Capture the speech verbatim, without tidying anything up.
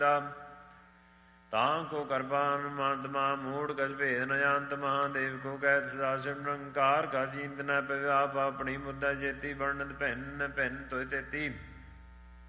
ਤਾਂ ਕੋ ਕਰਪਾਨ ਮੰਤਮਾ ਮੂੜ ਕਛ ਭੇਦ ਨ ਜਾਨਤ ਮਹਾਦੇਵ ਕੋ ਕਹਿਤ ਸਦਾ ਸ਼ਿਵ ਨਿਰੰਕਾਰ ਕਾ ਚੀਂਤ ਨ ਪਵਿਆ ਆਪਣੀ ਮੁੱਦਾ ਚੇਤੀ ਵਰਣਤ ਭਿੰਨ ਭਿੰਨ ਤੋਇ ਤੇਤੀ